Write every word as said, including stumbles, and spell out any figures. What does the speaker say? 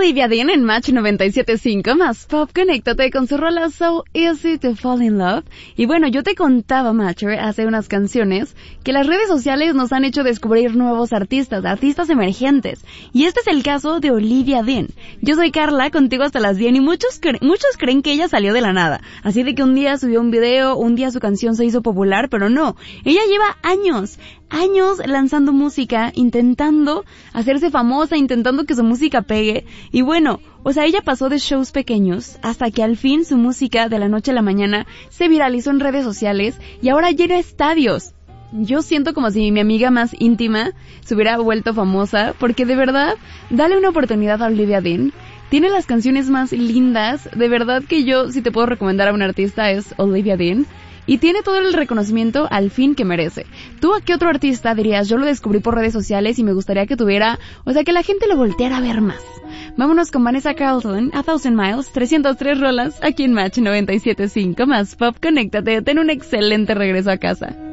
Olivia Dean en Match noventa y siete punto cinco más Pop. Conéctate con su rola So Easy to Fall in Love. Y bueno, yo te contaba, Matcher, hace unas canciones que las redes sociales nos han hecho descubrir nuevos artistas, artistas emergentes. Y este es el caso de Olivia Dean. Yo soy Carla, contigo hasta las diez, y muchos, cre- muchos creen que ella salió de la nada. Así de que un día subió un video, un día su canción se hizo popular, pero no. Ella lleva años, años lanzando música, intentando hacerse famosa, intentando que su música pegue. Y bueno, o sea, ella pasó de shows pequeños hasta que al fin su música de la noche a la mañana se viralizó en redes sociales y ahora llena estadios. Yo siento como si mi amiga más íntima se hubiera vuelto famosa, porque de verdad, dale una oportunidad a Olivia Dean. Tiene las canciones más lindas, de verdad que yo, si te puedo recomendar a un artista, es Olivia Dean. Y tiene todo el reconocimiento al fin que merece. ¿Tú a qué otro artista dirías? Yo lo descubrí por redes sociales y me gustaría que tuviera, o sea, que la gente lo volteara a ver más. Vámonos con Vanessa Carlton, A Thousand Miles, trescientas tres rolas, aquí en Match noventa y siete punto cinco más Pop. Conéctate, ten un excelente regreso a casa.